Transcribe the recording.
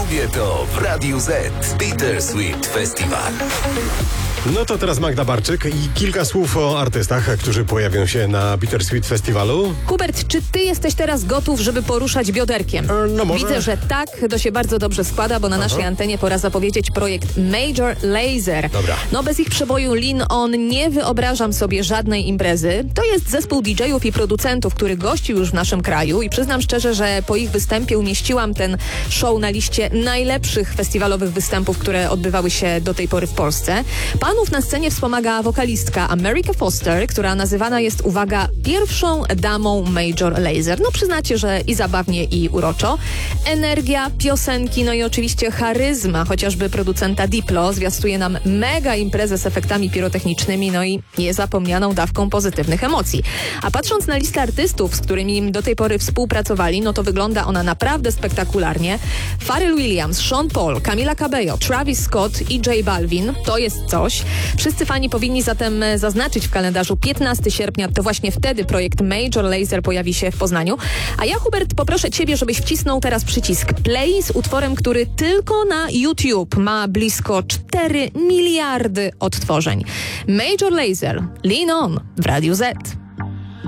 lubię to w Radiu Z. Bittersweet Festival. No to teraz Magda Barczyk i kilka słów o artystach, którzy pojawią się na Bittersweet Festiwalu. Hubert, czy ty jesteś teraz gotów, żeby poruszać bioderkiem? No może. Widzę, że tak, to się bardzo dobrze składa, bo na naszej antenie pora zapowiedzieć projekt Major Lazer. Dobra. No bez ich przeboju Lean On nie wyobrażam sobie żadnej imprezy. To jest zespół DJ-ów i producentów, który gościł już w naszym kraju i przyznam szczerze, że po ich występie umieściłam ten show na liście najlepszych festiwalowych występów, które odbywały się do tej pory w Polsce. Panów na scenie wspomaga wokalistka America Foster, która nazywana jest, uwaga, pierwszą damą Major Lazer. No przyznacie, że i zabawnie, i uroczo. Energia, piosenki, no i oczywiście charyzma, chociażby producenta Diplo zwiastuje nam mega imprezę z efektami pirotechnicznymi, no i niezapomnianą dawką pozytywnych emocji. A patrząc na listę artystów, z którymi do tej pory współpracowali, no to wygląda ona naprawdę spektakularnie. Pharrell Williams, Sean Paul, Camila Cabello, Travis Scott i J Balvin. To jest coś. Wszyscy fani powinni zatem zaznaczyć w kalendarzu 15 sierpnia, to właśnie wtedy projekt Major Lazer pojawi się w Poznaniu. A ja, Hubert, poproszę ciebie, żebyś wcisnął teraz przycisk play z utworem, który tylko na YouTube ma blisko 4 miliardy odtworzeń. Major Lazer, Lean On w Radiu Z.